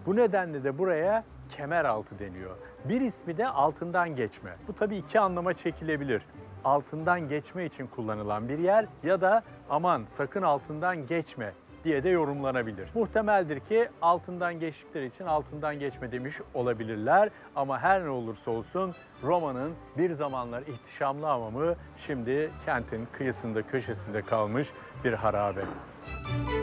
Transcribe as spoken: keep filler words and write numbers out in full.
Bu nedenle de buraya Kemeraltı deniyor. Bir ismi de altından geçme. Bu tabii iki anlama çekilebilir. Altından geçme için kullanılan bir yer ya da aman sakın altından geçme diye de yorumlanabilir. Muhtemeldir ki altından geçtikleri için altından geçme demiş olabilirler. Ama her ne olursa olsun Roma'nın bir zamanlar ihtişamlı hamamı şimdi kentin kıyısında köşesinde kalmış bir harabe.